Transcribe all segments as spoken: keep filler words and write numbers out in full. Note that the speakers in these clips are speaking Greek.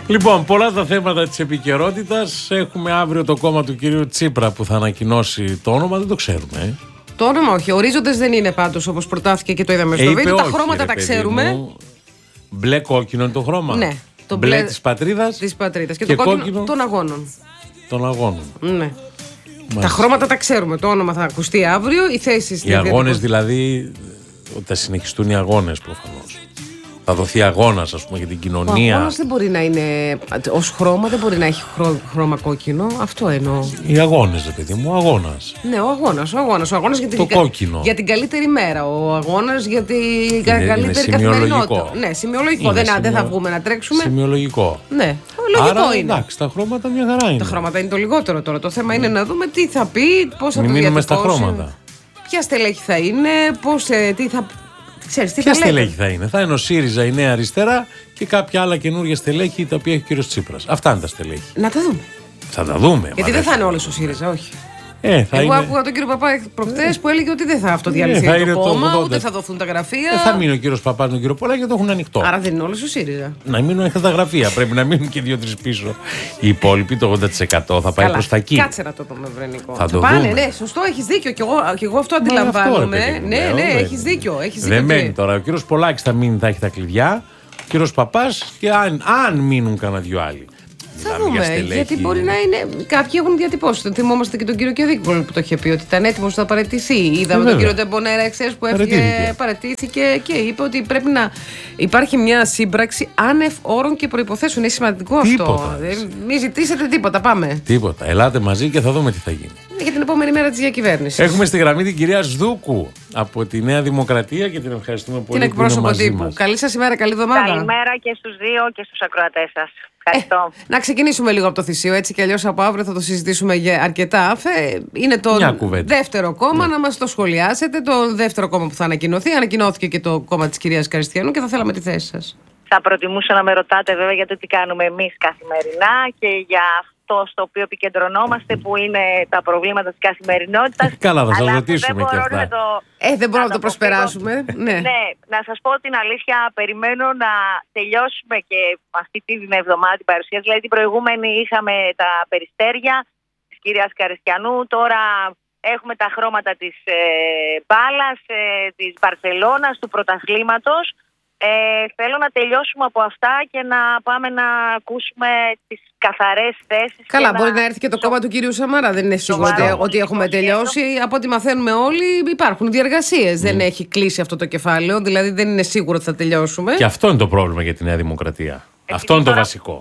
Λοιπόν, πολλά τα θέματα της επικαιρότητας. Έχουμε αύριο το κόμμα του κυρίου Τσίπρα που θα ανακοινώσει το όνομα, δεν το ξέρουμε. Ε. Το όνομα όχι. Ορίζοντες δεν είναι πάντως όπως προτάθηκε και το είδαμε στο ε, βίντεο. Τα όχι, χρώματα ρε, τα ξέρουμε. Μου, μπλε κόκκινο είναι το χρώμα. Ναι. Το μπλε, μπλε της πατρίδας. Της πατρίδας. Και, και το κόκκινο, κόκκινο των αγώνων. Των αγώνων. Ναι. Μάλιστα. Τα χρώματα τα ξέρουμε. Το όνομα θα ακουστεί αύριο. Οι θέσεις. Οι αγώνες δηλαδή. Ότι θα συνεχιστούν οι αγώνες προφανώς. Θα δοθεί αγώνας, ας πούμε, για την κοινωνία. Ο αγώνας δεν μπορεί να είναι. Ως χρώμα δεν μπορεί να έχει χρό, χρώμα κόκκινο. Αυτό εννοώ. Οι αγώνες, ρε παιδί μου, ο αγώνας. Ναι, ο αγώνας. Ο αγώνας, ο αγώνας για, την, το κόκκινο. για την καλύτερη μέρα. Ο αγώνας για την είναι, καλύτερη είναι καθημερινότητα. Ναι, σημειολογικό. Δεν, σημειο... δεν θα βγούμε να τρέξουμε. Σημειολογικό. Ναι, λογικό άρα, είναι. Εντάξει, τα χρώματα μια χαρά είναι. Τα χρώματα είναι το λιγότερο τώρα. Το θέμα είναι να δούμε τι θα πει, πώς θα Μην το μείνουμε στα διατυπώσει. χρώματα. Ποια στελέχη θα είναι, πώς, τι θα. Ξέρεις, τι Ποια θα στελέχη θα είναι. Θα είναι ο ΣΥΡΙΖΑ, η Νέα Αριστερά και κάποια άλλα καινούργια στελέχη τα οποία έχει ο κύριος Τσίπρας. Αυτά είναι τα στελέχη. Να τα δούμε. Θα τα δούμε. Γιατί δεν θα είναι όλος ο ΣΥΡΙΖΑ, όχι. Ε, θα Εγώ είναι... άκουγα τον κύριο Παπά προχτές ε. που έλεγε ότι δεν θα αυτοδιαλυθεί ε, το κόμμα, το ούτε θα δωθούν τα γραφεία. Δεν θα μείνει ο κύριος Παπά με τον κύριο Πολάκη γιατί το έχουν ανοιχτό. Άρα δεν είναι όλος ο ΣΥΡΙΖΑ. Να μείνουν τα γραφεία. Πρέπει να μείνουν και δύο-τρεις πίσω. Οι υπόλοιποι, το ογδόντα τοις εκατό θα πάει προς τα εκεί. Κάτσε να το δούμε, Βρενικό. Θα το πάνε, δούμε. ναι, σωστό, έχεις δίκιο. Και εγώ, και εγώ αυτό αντιλαμβάνομαι. Αυτό, ναι, ναι, ναι, έχεις δίκιο. Έχεις δεν δίκιο μένει τώρα. Ο κύριος Πολάκης θα μείνει, θα έχει τα κλειδιά. Ο κύριος Παπάς και αν, αν μείνουν κανένα δυο άλλοι. Θα δούμε, γιατί μπορεί να είναι. Κάποιοι έχουν διατυπώσει. Θυμόμαστε και τον κύριο Κιαδίκο που το είχε πει ότι ήταν έτοιμος να παραιτηθεί. Είδαμε ε, τον κύριο Ντεμπονέρα εχθές που έφυγε, παραιτήθηκε και είπε ότι πρέπει να υπάρχει μια σύμπραξη άνευ όρων και προϋποθέσεων. Είναι σημαντικό τίποτα. αυτό. Μην ζητήσετε τίποτα, πάμε. Τίποτα. Ελάτε μαζί και θα δούμε τι θα γίνει. Για την επόμενη μέρα της διακυβέρνησης. Έχουμε στη γραμμή την κυρία Σδούκου από τη Νέα Δημοκρατία και την ευχαριστούμε πολύ. Την εκπρόσωπο τύπου. Καλή σας ημέρα, καλή εβδομάδα. Καλημέρα και στους δύο και στους ακροατές σας. Ευχαριστώ. Ε, να ξεκινήσουμε λίγο από το Θησίο, έτσι κι αλλιώς από αύριο θα το συζητήσουμε για αρκετά. Είναι το δεύτερο κόμμα, ναι. Να μας το σχολιάσετε. Το δεύτερο κόμμα που θα ανακοινωθεί. Ανακοινώθηκε και το κόμμα της κυρίας Καριστιανού και θα θέλαμε τη θέση σας. Θα προτιμούσα να με ρωτάτε βέβαια για το τι κάνουμε εμείς καθημερινά και για αυτό στο οποίο επικεντρωνόμαστε που είναι τα προβλήματα της καθημερινότητας. Καλά, θα σας ρωτήσουμε και αυτά. Το... Ε, δεν μπορούμε να το προσπεράσουμε. Ναι. Ναι, να σας πω την αλήθεια, περιμένω να τελειώσουμε και αυτή την εβδομάδα την παρουσίαση. Δηλαδή την προηγούμενη είχαμε τα περιστέρια της κυρίας Καριστιανού, τώρα έχουμε τα χρώματα της ε, μπάλας, ε, της Μπαρσελόνας, του πρωταθλήματος. Ε, θέλω να τελειώσουμε από αυτά και να πάμε να ακούσουμε τις καθαρές θέσεις. Καλά, μπορεί να... να έρθει και το κόμμα του κυρίου Σαμαρά. Δεν είναι σίγουρο ότι, ότι έχουμε τελειώσει. Από ό,τι μαθαίνουμε όλοι, υπάρχουν διεργασίες. Mm. Δεν έχει κλείσει αυτό το κεφάλαιο. Δηλαδή δεν είναι σίγουρο ότι θα τελειώσουμε. Και αυτό είναι το πρόβλημα για τη Νέα Δημοκρατία. Επειδή αυτό είναι το βασικό.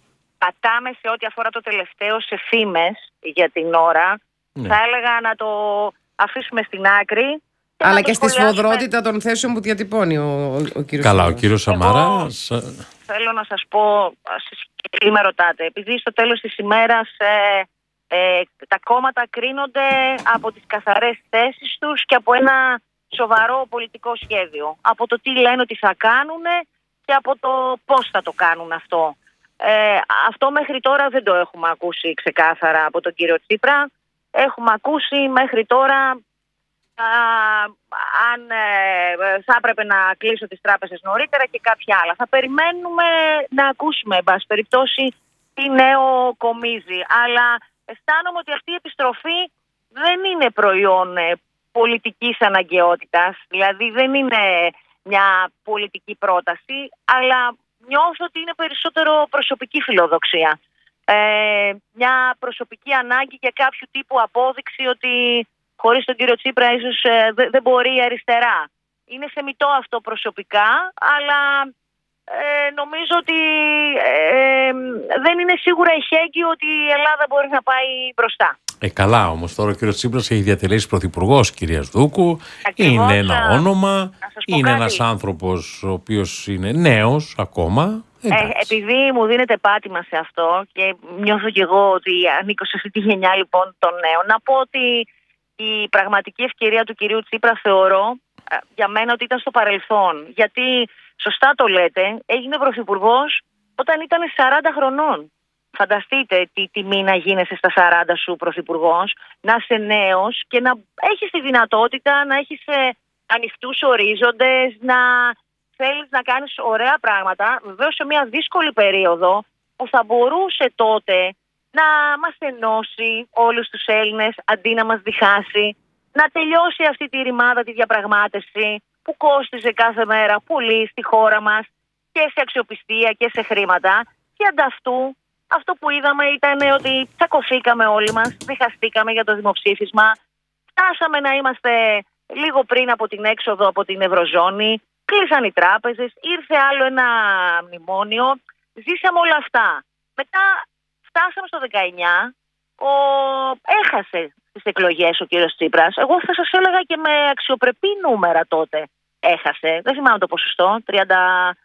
Πατάμε σε ό,τι αφορά το τελευταίο σε φήμες για την ώρα. Ναι. Θα έλεγα να το αφήσουμε στην άκρη. Και αλλά και στη σφοδρότητα των θέσεων που διατυπώνει ο, ο κύριος Καλά, Σαμαράς. Ο κύριος Σαμαράς. Θέλω να σας πω, τι με ρωτάτε, επειδή στο τέλος της ημέρας ε, ε, τα κόμματα κρίνονται από τις καθαρές θέσεις τους και από ένα σοβαρό πολιτικό σχέδιο. Από το τι λένε ότι θα κάνουν και από το πώς θα το κάνουν αυτό. Ε, αυτό μέχρι τώρα δεν το έχουμε ακούσει ξεκάθαρα από τον κύριο Τσίπρα. Έχουμε ακούσει μέχρι τώρα Uh, αν uh, θα έπρεπε να κλείσω τις τράπεζες νωρίτερα και κάποια άλλα. Θα περιμένουμε να ακούσουμε, εν πάση περιπτώσει, τι νέο κομίζει. Αλλά αισθάνομαι ότι αυτή η επιστροφή δεν είναι προϊόν ε, πολιτικής αναγκαιότητας. Δηλαδή δεν είναι μια πολιτική πρόταση, αλλά νιώθω ότι είναι περισσότερο προσωπική φιλοδοξία. Ε, μια προσωπική ανάγκη για κάποιο τύπου απόδειξη ότι χωρίς τον κύριο Τσίπρα ίσως ε, δεν δε μπορεί η αριστερά. Είναι θεμιτό αυτό προσωπικά, αλλά ε, νομίζω ότι ε, δεν είναι σίγουρα εχέγγυο ότι η Ελλάδα μπορεί να πάει μπροστά. Ε, καλά όμως τώρα ο κύριος Τσίπρας έχει διατελέσει πρωθυπουργός κυρίας Δούκου. Ακριβώς, είναι ένα όνομα, είναι κάτι. Ένας άνθρωπος ο οποίος είναι νέος ακόμα. Ε, επειδή μου δίνετε πάτημα σε αυτό και νιώθω κι εγώ ότι ανήκω σε αυτή τη γενιά λοιπόν των νέων, να πω ότι η πραγματική ευκαιρία του κυρίου Τσίπρα θεωρώ για μένα ότι ήταν στο παρελθόν. Γιατί, σωστά το λέτε, έγινε πρωθυπουργός όταν ήταν σαράντα χρονών. Φανταστείτε τι τιμή να γίνεσαι στα σαράντα σου πρωθυπουργός, να είσαι νέος και να έχεις τη δυνατότητα να έχεις ανοιχτούς ορίζοντες, να θέλεις να κάνεις ωραία πράγματα. Βεβαίως σε μια δύσκολη περίοδο που θα μπορούσε τότε να μας ενώσει όλους τους Έλληνες αντί να μας διχάσει, να τελειώσει αυτή τη ρημάδα, τη διαπραγμάτευση που κόστιζε κάθε μέρα πολύ στη χώρα μας και σε αξιοπιστία και σε χρήματα. Και ανταυτού αυτό που είδαμε ήταν ότι τσακωθήκαμε όλοι μας, διχαστήκαμε για το δημοψήφισμα, φτάσαμε να είμαστε λίγο πριν από την έξοδο από την Ευρωζώνη, κλείσαν οι τράπεζες, ήρθε άλλο ένα μνημόνιο, ζήσαμε όλα αυτά. Μετά φτάσαμε στο δεκαεννιά, ο... έχασε στις εκλογές ο κύριος Τσίπρας. Εγώ θα σας έλεγα και με αξιοπρεπή νούμερα τότε έχασε. Δεν θυμάμαι το ποσοστό, τριάντα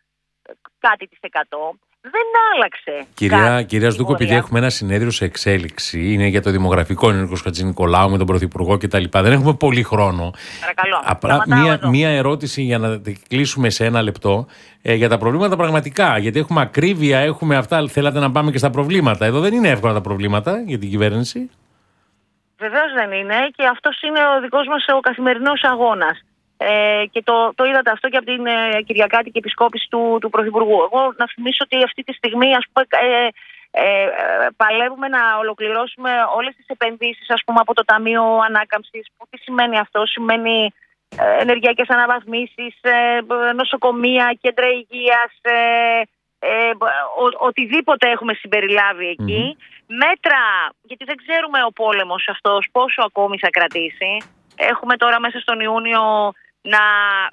κάτι της εκατό. Δεν άλλαξε. Κυρία, κυρία Σδούκου, επειδή έχουμε ένα συνέδριο σε εξέλιξη, είναι για το δημογραφικό, είναι ο Νίκος Χατζηνικολάου με τον Πρωθυπουργό κτλ. Δεν έχουμε πολύ χρόνο. Παρακαλώ. Απλά μία, μία ερώτηση για να κλείσουμε σε ένα λεπτό ε, για τα προβλήματα πραγματικά. Γιατί έχουμε ακρίβεια, έχουμε αυτά. Θέλατε να πάμε και στα προβλήματα. Εδώ δεν είναι εύκολα τα προβλήματα για την κυβέρνηση. Βεβαίως δεν είναι, και αυτός είναι ο δικός μας ο καθημερινός αγώνας. Ε, και το, το είδατε αυτό και από την ε, Κυριακάτικη επισκόπηση του, του Πρωθυπουργού. Εγώ να θυμίσω ότι αυτή τη στιγμή ας πούμε, ε, ε, ε, παλεύουμε να ολοκληρώσουμε όλες τις επενδύσεις, ας πούμε, από το Ταμείο Ανάκαμψης. Που τι σημαίνει αυτό? Σημαίνει ε, ενεργειακές αναβαθμίσεις, ε, νοσοκομεία, κέντρα υγείας, ε, ε, ο, οτιδήποτε έχουμε συμπεριλάβει εκεί. Mm-hmm. Μέτρα, γιατί δεν ξέρουμε ο πόλεμος αυτός πόσο ακόμη θα κρατήσει. Έχουμε τώρα μέσα στον Ιούνιο να,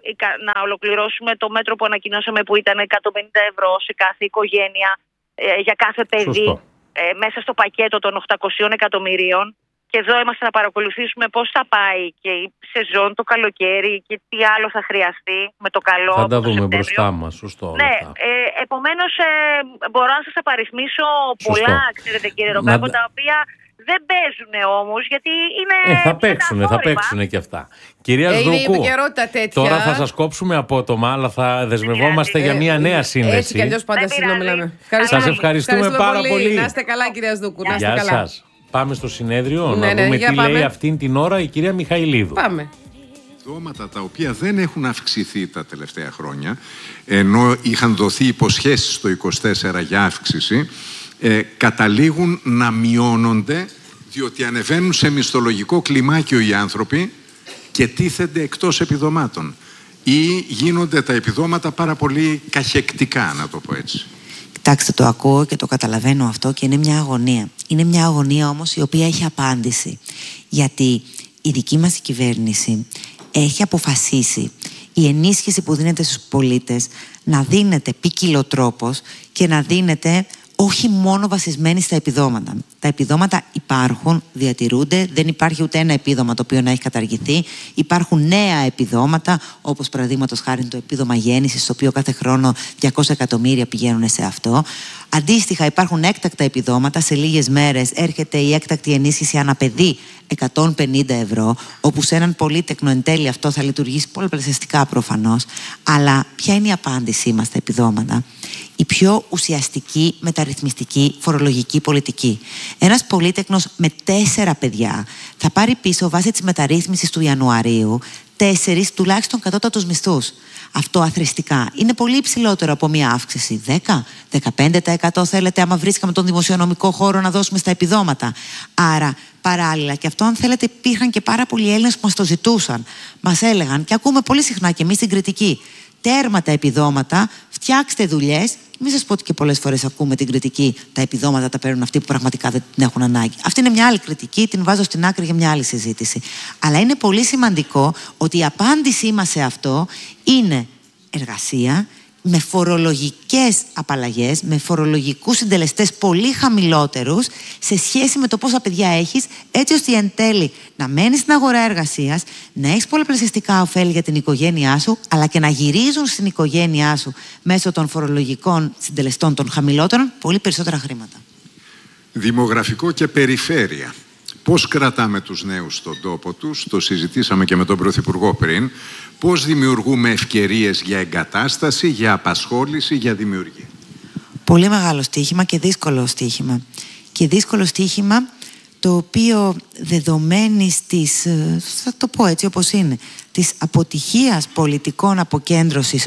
να ολοκληρώσουμε το μέτρο που ανακοινώσαμε, που ήταν εκατόν πενήντα ευρώ σε κάθε οικογένεια, ε, για κάθε παιδί, ε, μέσα στο πακέτο των οκτακοσίων εκατομμυρίων. Και εδώ είμαστε να παρακολουθήσουμε πώς θα πάει και η σεζόν το καλοκαίρι και τι άλλο θα χρειαστεί με το καλό. Θα τα δούμε μπροστά μας. Σωστό. Ναι, ε, επομένως ε, μπορώ να σας απαριθμίσω πολλά, ξέρετε κύριε Ροκάκο, να... τα οποία... δεν παίζουν όμως, γιατί είναι. Ε, θα παίξουν, θα παίξουν και αυτά. Κυρία ε, Σδούκου, τώρα θα σας κόψουμε απότομα, αλλά θα δεσμευόμαστε ε, για μια νέα σύνδεση. Έτσι κι αλλιώς πάντα συνομιλάμε. Σας ευχαριστούμε πάρα πολύ. πολύ. Να είστε καλά, κυρία Σδούκου. Να είστε Γεια καλά. σας. Πάμε στο συνέδριο ναι, να ναι, δούμε τι πάμε. λέει αυτήν την ώρα η κυρία Μιχαηλίδου. Πάμε. Επιδόματα τα οποία δεν έχουν αυξηθεί τα τελευταία χρόνια, ενώ είχαν δοθεί υποσχέσεις το είκοσι τέσσερα για αύξηση, ε, καταλήγουν να μειώνονται, διότι ανεβαίνουν σε μισθολογικό κλιμάκιο οι άνθρωποι και τίθενται εκτός επιδομάτων. Ή γίνονται τα επιδόματα πάρα πολύ καχεκτικά, να το πω έτσι. Κοιτάξτε, το ακούω και το καταλαβαίνω αυτό και είναι μια αγωνία. Είναι μια αγωνία όμως η οποία έχει απάντηση. Γιατί η δική μας κυβέρνηση έχει αποφασίσει η ενίσχυση που δίνεται στους πολίτες να δίνεται ποικιλοτρόπως και να δίνεται όχι μόνο βασισμένη στα επιδόματα. Τα επιδόματα υπάρχουν, διατηρούνται, δεν υπάρχει ούτε ένα επίδομα το οποίο να έχει καταργηθεί. Υπάρχουν νέα επιδόματα, όπως παραδείγματος χάρη το επίδομα γέννησης, το οποίο κάθε χρόνο διακόσια εκατομμύρια πηγαίνουν σε αυτό. Αντίστοιχα, υπάρχουν έκτακτα επιδόματα. Σε λίγες μέρες έρχεται η έκτακτη ενίσχυση αναπαιδί εκατόν πενήντα ευρώ, όπου σε έναν πολύτεκνο εν τέλει αυτό θα λειτουργήσει πολλαπλασιαστικά προφανώς. Αλλά ποια είναι η απάντησή μας στα επιδόματα? Η πιο ουσιαστική μεταρρυθμιστική φορολογική πολιτική. Ένας πολύτεκνος με τέσσερα παιδιά θα πάρει πίσω βάσει της μεταρρύθμισης του Ιανουαρίου τέσσερις τουλάχιστον κατώτατους μισθούς. Αυτό αθροιστικά είναι πολύ υψηλότερο από μια αύξηση δέκα με δεκαπέντε τοις εκατό θέλετε, άμα βρίσκαμε τον δημοσιονομικό χώρο να δώσουμε στα επιδόματα. Άρα παράλληλα, και αυτό αν θέλετε υπήρχαν και πάρα πολλοί Έλληνες που μας το ζητούσαν. Μας έλεγαν και ακούμε πολύ συχνά και εμείς την κριτική. Τέρμα τα επιδόματα, φτιάξτε δουλειές. Μην σας πω ότι και πολλές φορές ακούμε την κριτική. Τα επιδόματα τα παίρνουν αυτοί που πραγματικά δεν την έχουν ανάγκη. Αυτή είναι μια άλλη κριτική, την βάζω στην άκρη για μια άλλη συζήτηση. Αλλά είναι πολύ σημαντικό ότι η απάντησή μας σε αυτό είναι εργασία με φορολογικές απαλλαγές, με φορολογικούς συντελεστές πολύ χαμηλότερους σε σχέση με το πόσα παιδιά έχεις, έτσι ώστε εν τέλει να μένεις στην αγορά εργασίας, να έχεις πολλαπλασιαστικά ωφέλη για την οικογένειά σου, αλλά και να γυρίζουν στην οικογένειά σου μέσω των φορολογικών συντελεστών των χαμηλότερων πολύ περισσότερα χρήματα. Δημογραφικό και περιφέρεια. Πώς κρατάμε τους νέους στον τόπο τους, το συζητήσαμε και με τον Πρωθυπουργό πριν. Πώς δημιουργούμε ευκαιρίες για εγκατάσταση, για απασχόληση, για δημιουργία. Πολύ μεγάλο στοίχημα και δύσκολο στοίχημα. Και δύσκολο στοίχημα το οποίο δεδομένης της, θα το πω έτσι όπως είναι, της αποτυχίας πολιτικών αποκέντρωσης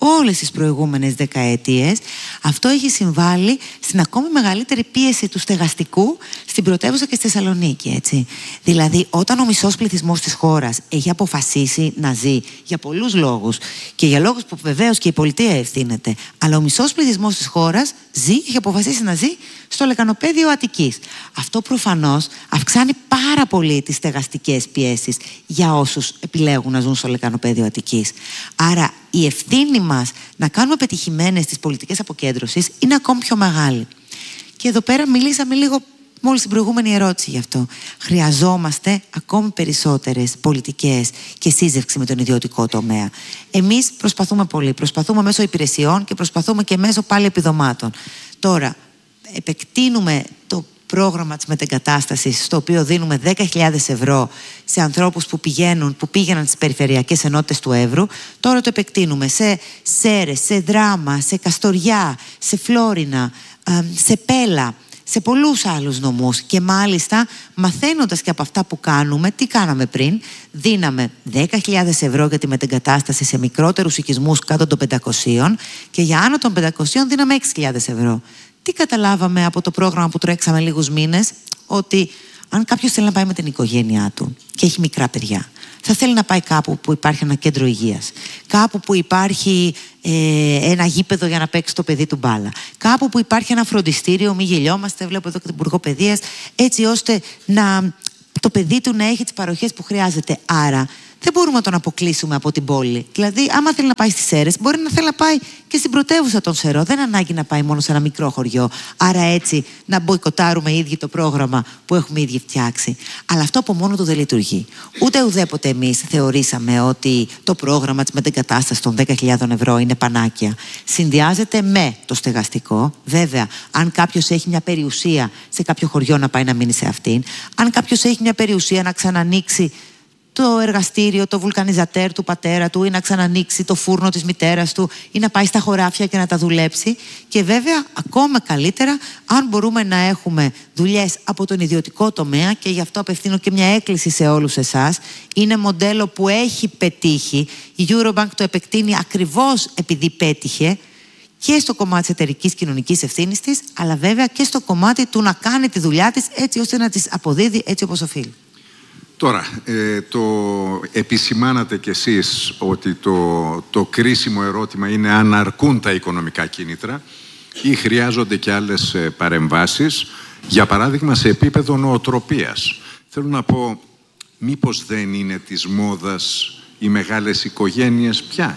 όλες τις προηγούμενες δεκαετίες, αυτό έχει συμβάλει στην ακόμη μεγαλύτερη πίεση του στεγαστικού στην πρωτεύουσα και στη Θεσσαλονίκη, έτσι. Δηλαδή, όταν ο μισός πληθυσμός της χώρας έχει αποφασίσει να ζει για πολλούς λόγους και για λόγους που βεβαίως και η πολιτεία ευθύνεται, αλλά ο μισός πληθυσμός της χώρας ζει, έχει αποφασίσει να ζει στο λεκανοπέδιο Αττικής. Αυτό προφανώς αυξάνει πάρα πολύ τις στεγαστικές πιέσεις για όσους επιλέγουν να ζουν στο λεκανοπέδιο Αττικής. Άρα η ευθύνη μας να κάνουμε πετυχημένες τις πολιτικές αποκέντρωσης είναι ακόμη πιο μεγάλη. Και εδώ πέρα μιλήσαμε λίγο μόλις στην προηγούμενη ερώτηση γι' αυτό. Χρειαζόμαστε ακόμη περισσότερες πολιτικές και σύζευξη με τον ιδιωτικό τομέα. Εμείς προσπαθούμε πολύ. Προσπαθούμε μέσω υπηρεσιών και προσπαθούμε και μέσω πάλι επιδομάτων. Τώρα, επεκτείνουμε το πρόγραμμα της μετεγκατάστασης, στο οποίο δίνουμε δέκα χιλιάδες ευρώ σε ανθρώπους που πηγαίνουν, που πήγαιναν στις περιφερειακές ενότητες του Εύρου. Τώρα το επεκτείνουμε σε Σέρρες, σε Δράμα, σε Καστοριά, σε Φλόρινα, σε Πέλα, σε πολλούς άλλους νομούς. Και μάλιστα, μαθαίνοντας και από αυτά που κάνουμε, τι κάναμε πριν? Δίναμε δέκα χιλιάδες ευρώ για τη μετεγκατάσταση σε μικρότερους οικισμούς κάτω των πεντακοσίων και για άνω των πεντακοσίων δίναμε έξι χιλιάδες ευρώ. Τι καταλάβαμε από το πρόγραμμα που τρέξαμε λίγους μήνες? Ότι αν κάποιος θέλει να πάει με την οικογένειά του και έχει μικρά παιδιά, θα θέλει να πάει κάπου που υπάρχει ένα κέντρο υγείας, κάπου που υπάρχει ε, ένα γήπεδο για να παίξει το παιδί του μπάλα, κάπου που υπάρχει ένα φροντιστήριο, μη γελιόμαστε, βλέπω εδώ και την Υπουργό Παιδείας, έτσι ώστε να, το παιδί του να έχει τις παροχές που χρειάζεται. Άρα δεν μπορούμε να τον αποκλείσουμε από την πόλη. Δηλαδή, άμα θέλει να πάει στις Σέρρες, μπορεί να θέλει να πάει και στην πρωτεύουσα των Σερών. Δεν ανάγκη να πάει μόνο σε ένα μικρό χωριό. Άρα, έτσι να μποϊκοτάρουμε οι ίδιοι το πρόγραμμα που έχουμε οι ίδιοι φτιάξει. Αλλά αυτό από μόνο του δεν λειτουργεί. Ούτε ουδέποτε εμείς θεωρήσαμε ότι το πρόγραμμα της μετεγκατάστασης των δέκα χιλιάδες ευρώ είναι πανάκια. Συνδυάζεται με το στεγαστικό. Βέβαια, αν κάποιος έχει μια περιουσία σε κάποιο χωριό, να πάει να μείνει σε αυτήν. Αν κάποιος έχει μια περιουσία, να ξανανοίξει το εργαστήριο, το βουλκανιζατέρ του πατέρα του ή να ξανανοίξει το φούρνο της μητέρας του ή να πάει στα χωράφια και να τα δουλέψει. Και βέβαια ακόμα καλύτερα αν μπορούμε να έχουμε δουλειές από τον ιδιωτικό τομέα, και γι' αυτό απευθύνω και μια έκκληση σε όλους εσάς. Είναι μοντέλο που έχει πετύχει. Η Eurobank το επεκτείνει ακριβώς επειδή πέτυχε και στο κομμάτι της εταιρικής κοινωνικής ευθύνης της, αλλά βέβαια και στο κομμάτι του να κάνει τη δουλειά της έτσι ώστε να της αποδίδει έτσι όπως οφείλει. Τώρα, ε, το επισημάνατε κι εσείς ότι το, το κρίσιμο ερώτημα είναι αν αρκούν τα οικονομικά κίνητρα ή χρειάζονται και άλλες ε, παρεμβάσεις, για παράδειγμα σε επίπεδο νοοτροπίας. Θέλω να πω, μήπως δεν είναι της μόδας οι μεγάλες οικογένειες πια?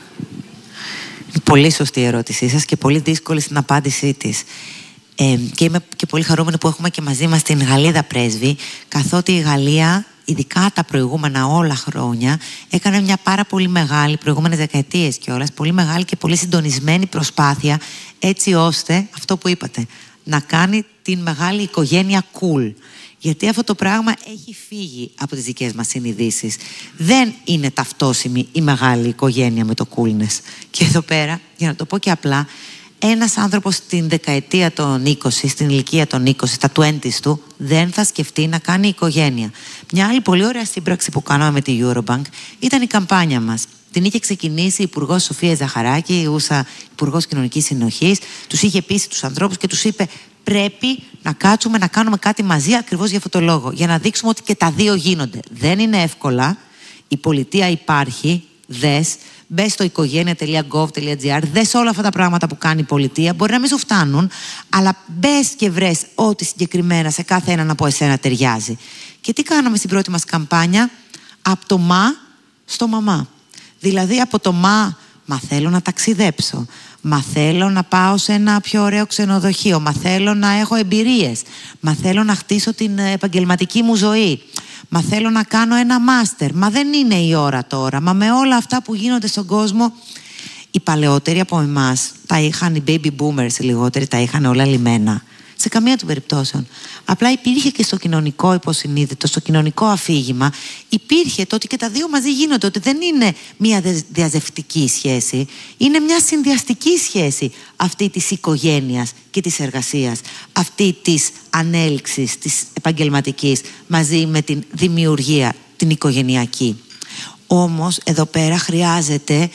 Πολύ σωστή η ερώτησή σας και πολύ δύσκολη στην απάντησή της. Ε, και είμαι και πολύ χαρούμενη που έχουμε και μαζί μας την Γαλλίδα πρέσβη, καθότι η Γαλλία, ειδικά τα προηγούμενα όλα χρόνια, έκανε μια πάρα πολύ μεγάλη, προηγούμενες δεκαετίες κιόλας, πολύ μεγάλη και πολύ συντονισμένη προσπάθεια, έτσι ώστε, αυτό που είπατε, να κάνει την μεγάλη οικογένεια cool. Γιατί αυτό το πράγμα έχει φύγει από τις δικές μας συνειδήσεις. Δεν είναι ταυτόσιμη η μεγάλη οικογένεια με το coolness. Και εδώ πέρα, για να το πω και απλά, ένας άνθρωπος στην δεκαετία των είκοσι, στην ηλικία των είκοσι, στα είκοσι του, δεν θα σκεφτεί να κάνει οικογένεια. Μια άλλη πολύ ωραία σύμπραξη που κάναμε με τη Eurobank ήταν η καμπάνια μας. Την είχε ξεκινήσει η Υπουργός Σοφία Ζαχαράκη, η ούσα Υπουργός Κοινωνικής Συνοχής. Τους είχε πείσει τους ανθρώπους και τους είπε: πρέπει να κάτσουμε να κάνουμε κάτι μαζί ακριβώς για αυτό το λόγο. Για να δείξουμε ότι και τα δύο γίνονται. Δεν είναι εύκολα. Η πολιτεία υπάρχει. Δες. Μπες στο οικογένεια τελεία γκοβ τελεία τζι άρ, δες όλα αυτά τα πράγματα που κάνει η πολιτεία. Μπορεί να μην σου φτάνουν, αλλά μπες και βρες ό,τι συγκεκριμένα σε κάθε έναν από εσένα ταιριάζει. Και τι κάναμε στην πρώτη μας καμπάνια? Από το μα στο μαμά. Δηλαδή από το μα, μα θέλω να ταξιδέψω. Μα θέλω να πάω σε ένα πιο ωραίο ξενοδοχείο. Μα θέλω να έχω εμπειρίες. Μα θέλω να χτίσω την επαγγελματική μου ζωή. Μα θέλω να κάνω ένα μάστερ. Μα δεν είναι η ώρα τώρα. Μα με όλα αυτά που γίνονται στον κόσμο, οι παλαιότεροι από εμάς τα είχαν, οι baby boomers οι λιγότεροι, τα είχαν όλα λιμένα. Σε καμία των περιπτώσεων. Απλά υπήρχε και στο κοινωνικό υποσυνείδητο, στο κοινωνικό αφήγημα, υπήρχε το ότι και τα δύο μαζί γίνονται, ότι δεν είναι μια διαζευτική σχέση, είναι μια συνδυαστική σχέση αυτή της οικογένειας και της εργασίας, αυτή της ανέλυξης, της επαγγελματικής, μαζί με την δημιουργία, την οικογενειακή. Όμως, εδώ πέρα χρειάζεται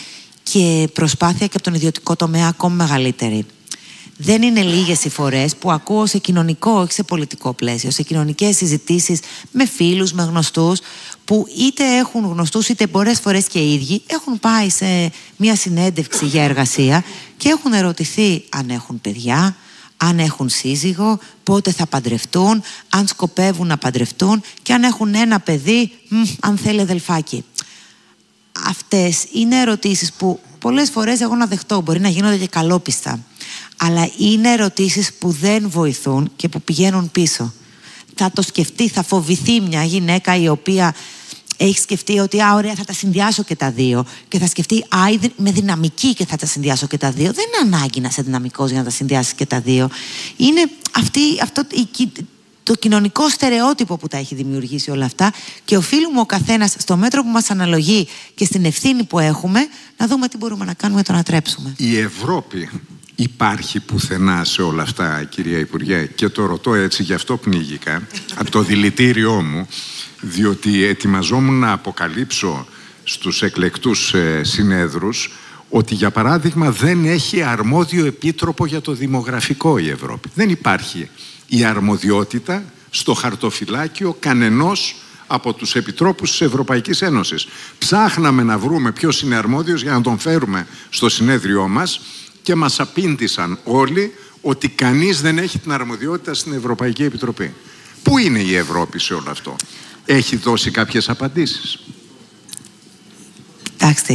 και προσπάθεια και από τον ιδιωτικό τομέα ακόμη μεγαλύτερη. Δεν είναι λίγες οι φορές που ακούω σε κοινωνικό, όχι σε πολιτικό πλαίσιο, σε κοινωνικές συζητήσεις με φίλους, με γνωστούς, που είτε έχουν γνωστούς είτε πολλές φορές και οι ίδιοι έχουν πάει σε μια συνέντευξη για εργασία και έχουν ερωτηθεί αν έχουν παιδιά, αν έχουν σύζυγο, πότε θα παντρευτούν, αν σκοπεύουν να παντρευτούν και αν έχουν ένα παιδί, μ, αν θέλει αδελφάκι. Αυτές είναι ερωτήσεις που πολλές φορές εγώ να δεχτώ, μπορεί να γίνονται και καλόπιστα, αλλά είναι ερωτήσεις που δεν βοηθούν και που πηγαίνουν πίσω. Θα το σκεφτεί, θα φοβηθεί μια γυναίκα η οποία έχει σκεφτεί ότι α, ωραία, θα τα συνδυάσω και τα δύο, και θα σκεφτεί α, με δυναμική και θα τα συνδυάσω και τα δύο. Δεν είναι ανάγκη να είσαι δυναμικός για να τα συνδυάσεις και τα δύο. Είναι αυτή, αυτό η, το κοινωνικό στερεότυπο που τα έχει δημιουργήσει όλα αυτά, και οφείλουμε ο καθένας στο μέτρο που μας αναλογεί και στην ευθύνη που έχουμε να δούμε τι μπορούμε να κάνουμε για να το ανατρέψουμε. Η Ευρώπη υπάρχει πουθενά σε όλα αυτά, κυρία Υπουργέ, και το ρωτώ έτσι, γι' αυτό πνίγηκα από το δηλητήριό μου, διότι ετοιμαζόμουν να αποκαλύψω στους εκλεκτούς ε, συνέδρους ότι, για παράδειγμα, δεν έχει αρμόδιο επίτροπο για το δημογραφικό η Ευρώπη. Δεν υπάρχει η αρμοδιότητα στο χαρτοφυλάκιο κανενός από τους επιτρόπους της Ευρωπαϊκής Ένωσης. Ψάχναμε να βρούμε ποιος είναι αρμόδιος για να τον φέρουμε στο συνέδριό μας και μας απήντησαν όλοι ότι κανείς δεν έχει την αρμοδιότητα στην Ευρωπαϊκή Επιτροπή. Πού είναι η Ευρώπη σε όλο αυτό? Έχει δώσει κάποιες απαντήσεις? Κοιτάξτε,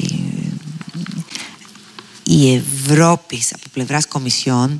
η Ευρώπη από πλευράς Κομισιόν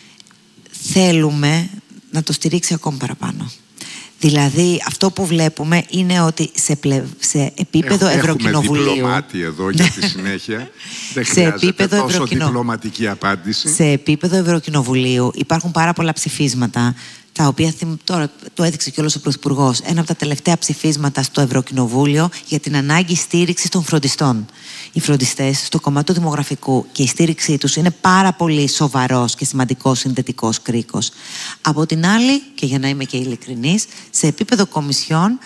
θέλουμε να το στηρίξει ακόμη παραπάνω. Δηλαδή, αυτό που βλέπουμε είναι ότι σε, πλε... σε επίπεδο Έχουμε Ευρωκοινοβουλίου... Έχουμε διπλωμάτη εδώ για τη συνέχεια. Δεν χρειάζεται τόσο Ευρωκοινο... διπλωματική απάντηση. Σε επίπεδο Ευρωκοινοβουλίου υπάρχουν πάρα πολλά ψηφίσματα, τα οποία τώρα το έδειξε κιόλας ο Πρωθυπουργός. Ένα από τα τελευταία ψηφίσματα στο Ευρωκοινοβούλιο για την ανάγκη στήριξης των φροντιστών. Οι φροντιστές στο κομμάτι του δημογραφικού και η στήριξή τους είναι πάρα πολύ σοβαρός και σημαντικός συνδετικός κρίκος. Από την άλλη, και για να είμαι και ειλικρινής, σε επίπεδο Κομισιόν,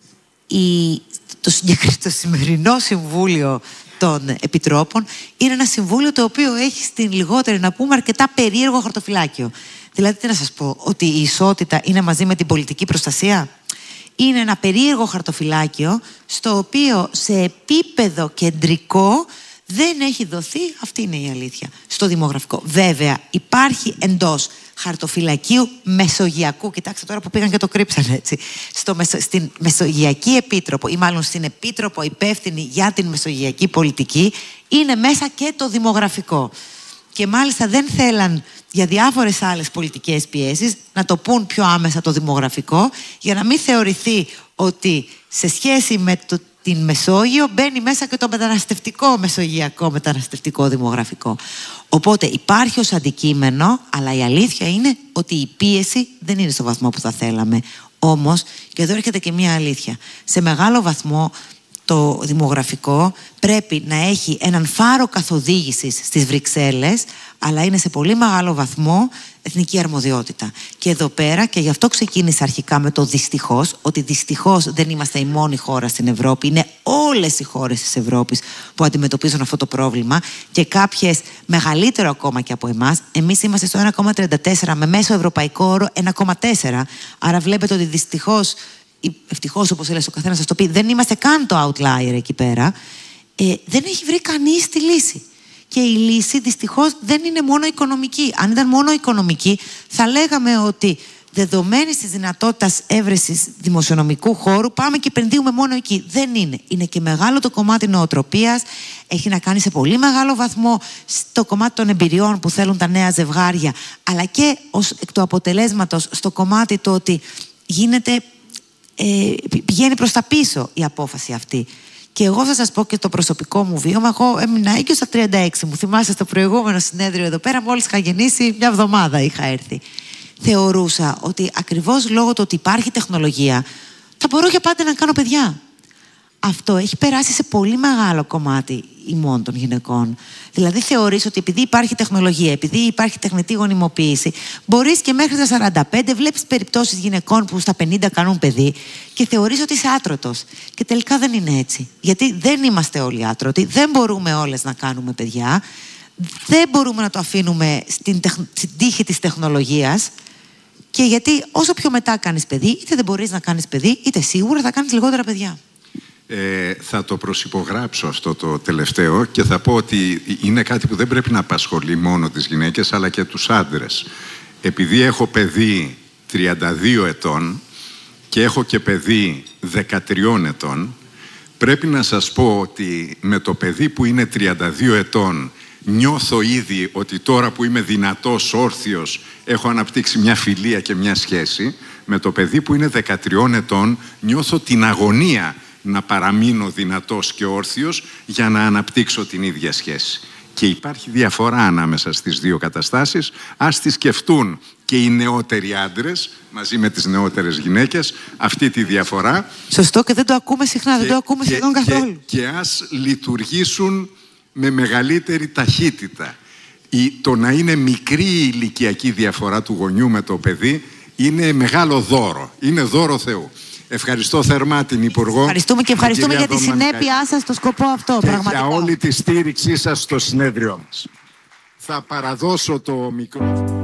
η... το, το σημερινό Συμβούλιο των Επιτρόπων είναι ένα συμβούλιο το οποίο έχει, στην λιγότερη να πούμε, αρκετά περίεργο χαρτοφυλάκιο. Δηλαδή, τι να σας πω, ότι η ισότητα είναι μαζί με την πολιτική προστασία? Είναι ένα περίεργο χαρτοφυλάκιο στο οποίο σε επίπεδο κεντρικό δεν έχει δοθεί, αυτή είναι η αλήθεια, στο δημογραφικό. Βέβαια, υπάρχει εντός χαρτοφυλακίου μεσογειακού, κοιτάξτε τώρα που πήγαν και το κρύψαν έτσι, στο μεσο, στην Μεσογειακή Επίτροπο, ή μάλλον στην Επίτροπο υπεύθυνη για την μεσογειακή πολιτική, είναι μέσα και το δημογραφικό. Και μάλιστα δεν θέλαν, για διάφορες άλλες πολιτικές πιέσεις, να το πούν πιο άμεσα το δημογραφικό, για να μην θεωρηθεί ότι σε σχέση με το, την Μεσόγειο μπαίνει μέσα και το μεταναστευτικό, μεσογειακό μεταναστευτικό δημογραφικό. Οπότε υπάρχει ως αντικείμενο, αλλά η αλήθεια είναι ότι η πίεση δεν είναι στο βαθμό που θα θέλαμε. Όμως, και εδώ έρχεται και μία αλήθεια, σε μεγάλο βαθμό το δημογραφικό πρέπει να έχει έναν φάρο καθοδήγησης στις Βρυξέλλες, αλλά είναι σε πολύ μεγάλο βαθμό εθνική αρμοδιότητα. Και εδώ πέρα, και γι' αυτό ξεκίνησα αρχικά με το δυστυχώς, ότι δυστυχώς δεν είμαστε η μόνη χώρα στην Ευρώπη, είναι όλες οι χώρες της Ευρώπης που αντιμετωπίζουν αυτό το πρόβλημα, και κάποιες μεγαλύτερο ακόμα και από εμάς. Εμείς είμαστε στο ένα κόμμα τριάντα τέσσερα με μέσο ευρωπαϊκό όρο ένα κόμμα τέσσερα. Άρα βλέπετε ότι δυστυχώς, ευτυχώς, όπως έλεγε ο καθένας σας το πει, δεν είμαστε καν το outlier εκεί πέρα. Ε, δεν έχει βρει κανείς τη λύση. Και η λύση δυστυχώς δεν είναι μόνο οικονομική. Αν ήταν μόνο οικονομική, θα λέγαμε ότι δεδομένης της δυνατότητας έβρεσης δημοσιονομικού χώρου, πάμε και επενδύουμε μόνο εκεί. Δεν είναι. Είναι και μεγάλο το κομμάτι νοοτροπίας. Έχει να κάνει σε πολύ μεγάλο βαθμό στο κομμάτι των εμπειριών που θέλουν τα νέα ζευγάρια, αλλά και ως εκ του αποτελέσματος στο κομμάτι το ότι γίνεται, ε, πηγαίνει προς τα πίσω η απόφαση αυτή. Και εγώ θα σας πω και το προσωπικό μου βίωμα. Εγώ έμεινα έγκυος στα τριάντα έξι. Μου θυμάστε στο προηγούμενο συνέδριο εδώ πέρα, μόλις είχα γεννήσει, μια εβδομάδα είχα έρθει. Θεωρούσα ότι ακριβώς λόγω του ότι υπάρχει τεχνολογία, θα μπορώ για πάντα να κάνω παιδιά. αυτό έχει περάσει σε πολύ μεγάλο κομμάτι ημών των γυναικών. Δηλαδή θεωρείς ότι επειδή υπάρχει τεχνολογία, επειδή υπάρχει τεχνητή γονιμοποίηση, μπορείς και μέχρι τα σαράντα πέντε βλέπεις περιπτώσεις γυναικών που στα πενήντα κάνουν παιδί και θεωρείς ότι είσαι άτρωτος. Και τελικά δεν είναι έτσι. Γιατί δεν είμαστε όλοι άτρωτοι, δεν μπορούμε όλες να κάνουμε παιδιά, δεν μπορούμε να το αφήνουμε στην, τεχ... στην τύχη της τεχνολογίας. Και γιατί όσο πιο μετά κάνεις παιδί, είτε δεν μπορείς να κάνεις παιδί, είτε σίγουρα θα κάνεις λιγότερα παιδιά. Ε, θα το προσυπογράψω αυτό το τελευταίο και θα πω ότι είναι κάτι που δεν πρέπει να απασχολεί μόνο τις γυναίκες αλλά και τους άντρες. Επειδή έχω παιδί τριάντα δύο ετών και έχω και παιδί δεκατρία ετών, πρέπει να σας πω ότι με το παιδί που είναι τριάντα δύο ετών νιώθω ήδη ότι τώρα που είμαι δυνατός, όρθιος, έχω αναπτύξει μια φιλία και μια σχέση. Με το παιδί που είναι δεκατρία ετών νιώθω την αγωνία να παραμείνω δυνατός και όρθιος για να αναπτύξω την ίδια σχέση. Και υπάρχει διαφορά ανάμεσα στις δύο καταστάσεις. Ας τη σκεφτούν και οι νεότεροι άντρες μαζί με τις νεότερες γυναίκες αυτή τη διαφορά. Σωστό, και δεν το ακούμε συχνά, και, δεν το ακούμε και, σχεδόν καθόλου. Και, και ας λειτουργήσουν με μεγαλύτερη ταχύτητα. Η, το να είναι μικρή η ηλικιακή διαφορά του γονιού με το παιδί είναι μεγάλο δώρο. Είναι δώρο Θεού. Ευχαριστώ θερμά την Υπουργό. Ευχαριστούμε και ευχαριστούμε για τη συνέπειά σας στο σκοπό αυτό. Και πραγματικά. Για όλη τη στήριξή σας στο συνέδριό μας. Θα παραδώσω το μικρό...